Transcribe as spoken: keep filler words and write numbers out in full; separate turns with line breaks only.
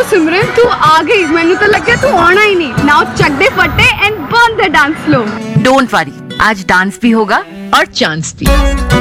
सिमरन तू आ गई, मैंने तो लग गया तू आना ही नहीं। नाउ चड्डे फटे and burn the dance floor.
Don't worry, आज डांस भी होगा और चांस भी।